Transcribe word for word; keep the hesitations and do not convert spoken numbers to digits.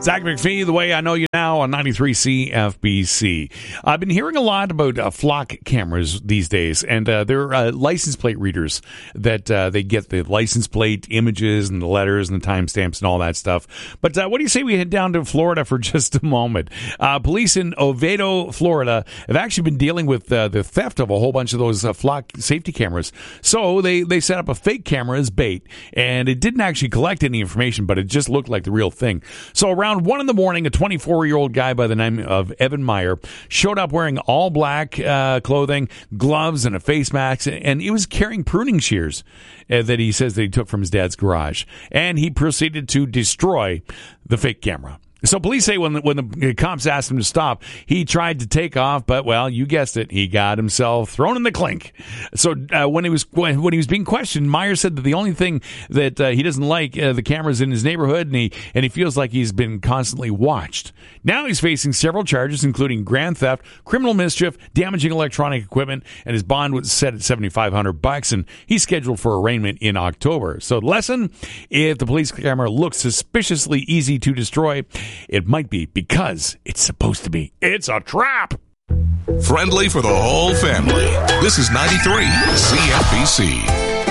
Zach McPhee, The Way I Know You Now on ninety-three C F B C. I've been hearing a lot about uh, flock cameras these days, and uh, they're uh, license plate readers that uh, they get the license plate images and the letters and the timestamps and all that stuff. But uh, what do you say we head down to Florida for just a moment? Uh, police in Oviedo, Florida, have actually been dealing with uh, the theft of a whole bunch of those uh, flock safety cameras. So they, they set up a fake camera as bait, and it didn't actually collect any information, but it just looked like the real thing. So around one in the morning, a twenty-four-year-old guy by the name of Evan Meyer showed up wearing all black uh, clothing, gloves, and a face mask, and he was carrying pruning shears uh, that he says that he took from his dad's garage. And he proceeded to destroy the fake camera. So police say when the, when the cops asked him to stop, he tried to take off, but, well, you guessed it, he got himself thrown in the clink. So uh, when he was when, when he was being questioned, Meyer said that the only thing that uh, he doesn't like uh, the cameras in his neighborhood, and he and he feels like he's been constantly watched. Now he's facing several charges, including grand theft, criminal mischief, damaging electronic equipment, and his bond was set at seventy-five hundred bucks, and he's scheduled for arraignment in October. So lesson: if the police camera looks suspiciously easy to destroy, it might be because it's supposed to be. It's a trap. Friendly for the whole family. This is ninety-three C F B C.